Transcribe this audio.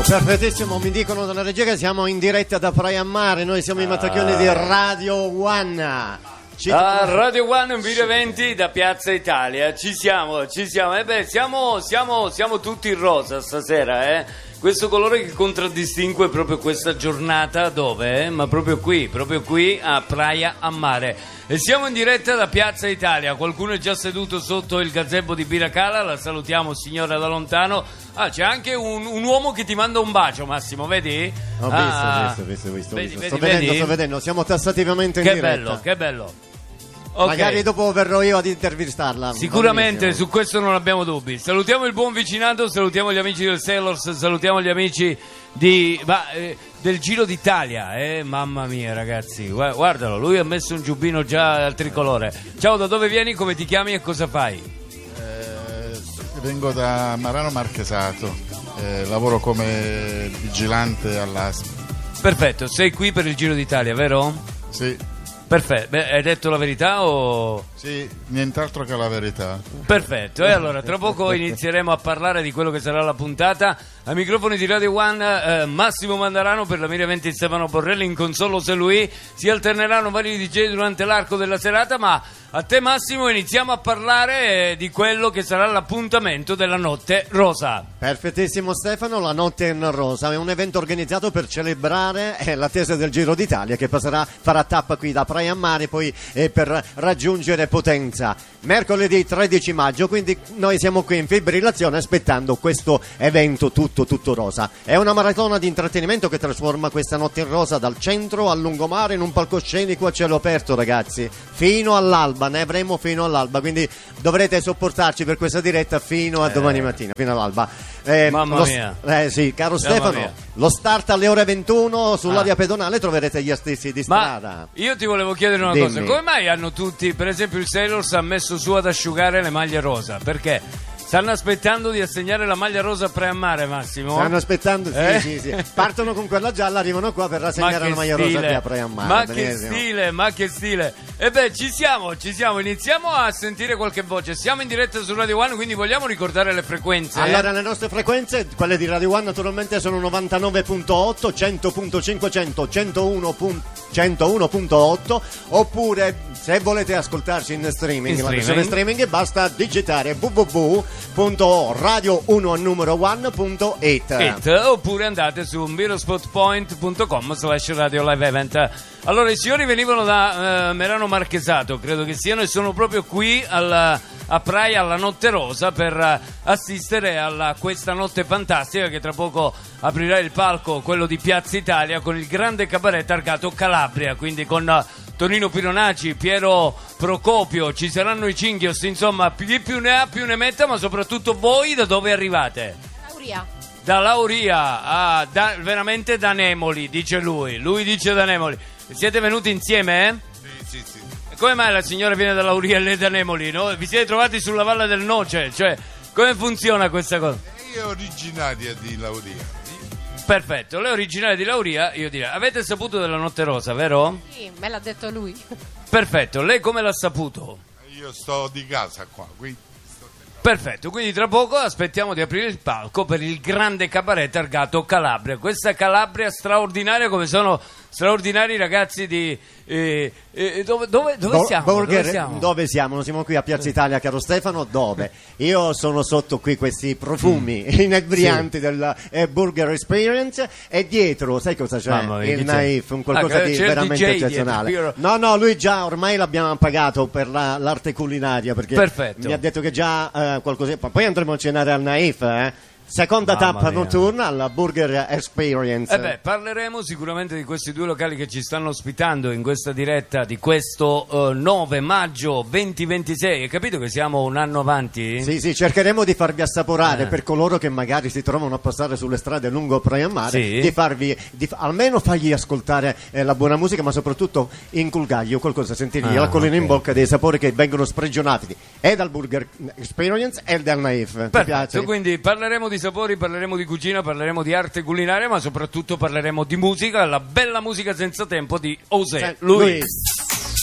Perfettissimo, mi dicono dalla regia che siamo in diretta da Praia a Mare, noi siamo i Mattacchioni di Radio One. Radio One in video eventi da Piazza Italia, ci siamo. Siamo tutti in rosa stasera, questo colore che contraddistingue proprio questa giornata, dove? Ma proprio qui a Praia a Mare. E siamo in diretta da Piazza Italia, qualcuno è già seduto sotto il gazebo di Biracala, la salutiamo signora da lontano. C'è anche un uomo che ti manda un bacio, Massimo, vedi? Ho visto. Vedi, Sto vedendo, siamo tassativamente in diretta. Che bello. Okay. Magari dopo verrò io ad intervistarla. Sicuramente, su questo non abbiamo dubbi. Salutiamo il buon vicinato, salutiamo gli amici del Sailors, salutiamo gli amici del Giro d'Italia. Mamma mia, ragazzi, guardalo, lui ha messo un giubbino già al tricolore. Ciao, da dove vieni, come ti chiami e cosa fai? Vengo da Marano Marchesato, lavoro come vigilante all'ASP. Perfetto, sei qui per il Giro d'Italia, vero? Sì. Perfetto, hai detto la verità o... Sì, nient'altro che la verità. Perfetto, e allora tra poco inizieremo a parlare di quello che sarà la puntata. Ai microfoni di Radio One Massimo Mandarano, per la Mira 20 Stefano Borrelli, in consolo se lui. Si alterneranno vari DJ durante l'arco della serata, ma a te Massimo iniziamo a parlare di quello che sarà l'appuntamento della Notte Rosa. Perfettissimo Stefano, la Notte in Rosa è un evento organizzato per celebrare l'attesa del Giro d'Italia che farà tappa qui da Praia a Mare, poi per raggiungere Potenza mercoledì 13 maggio, quindi noi siamo qui in fibrillazione aspettando questo evento tutto rosa. È una maratona di intrattenimento che trasforma questa Notte in Rosa dal centro al lungomare in un palcoscenico a cielo aperto, ragazzi, fino all'alba, ne avremo fino all'alba, quindi dovrete sopportarci per questa diretta fino a domani mattina, fino all'alba. Mamma mia. Sì, caro Stefano, lo start alle ore 21 sulla via pedonale troverete gli stessi di strada. Io ti volevo chiedere una cosa, come mai hanno tutti, per esempio il Sailors ha messo su ad asciugare le maglie rosa? Perché? Stanno aspettando di assegnare la maglia rosa a Praia a Mare, Massimo? Stanno aspettando, sì. Partono con quella gialla, arrivano qua per rassegnare la maglia rosa a Praia a Mare. Ma che stile! E ci siamo, iniziamo a sentire qualche voce. Siamo in diretta su Radio One, quindi vogliamo ricordare le frequenze. Allora, le nostre frequenze, quelle di Radio One naturalmente sono 99.8, 100.500, 101.8, oppure se volete ascoltarci in streaming, la versione streaming, basta digitare www.radio1numero1.it oppure andate su mirospotpoint.com/radio live event. Allora, i signori venivano da Merano Marchesato, credo che siano, e sono proprio qui a Praia alla Notte Rosa per assistere a questa notte fantastica che tra poco aprirà il palco, quello di Piazza Italia, con il grande cabaret targato Calabria, quindi con Tonino Pironaci, Piero Procopio, ci saranno i Cinghios, insomma, chi più ne ha più ne metta, ma soprattutto voi da dove arrivate? Da Lauria, veramente da Nemoli, dice lui dice da Nemoli. Siete venuti insieme? Sì. E come mai la signora viene da Lauria e lei da Nemoli, no? Vi siete trovati sulla Valle del Noce, cioè, come funziona questa cosa? Io originaria di Lauria. Perfetto, lei è originaria di Lauria, io direi. Avete saputo della Notte Rosa, vero? Sì, me l'ha detto lui. Perfetto, lei come l'ha saputo? Io sto di casa qua, qui. Perfetto, quindi tra poco aspettiamo di aprire il palco per il grande cabaret targato Calabria. Questa Calabria straordinaria, come sono straordinari i ragazzi di... Dove siamo? Dove siamo? Non siamo qui a Piazza Italia, caro Stefano, dove? Io sono sotto qui questi profumi inebrianti del Burger Experience e dietro, sai cosa c'è? Il Naif, un qualcosa di veramente eccezionale. No, lui già ormai l'abbiamo pagato per l'arte culinaria, perché mi ha detto che già qualcosa... Poi andremo a cenare al Naif, Seconda tappa notturna alla Burger Experience. Parleremo sicuramente di questi due locali che ci stanno ospitando in questa diretta di questo 9 maggio 2026. Hai capito che siamo un anno avanti? Sì, cercheremo di farvi assaporare, per coloro che magari si trovano a passare sulle strade lungo Praia a Mare, di almeno fargli ascoltare la buona musica, ma soprattutto inculcargli qualcosa, sentirgli la collina in bocca dei sapori che vengono sprigionati e dal Burger Experience e dal Naif. Perfetto, quindi parleremo di sapori, parleremo di cucina, parleremo di arte culinaria, ma soprattutto parleremo di musica, la bella musica senza tempo di José Luis.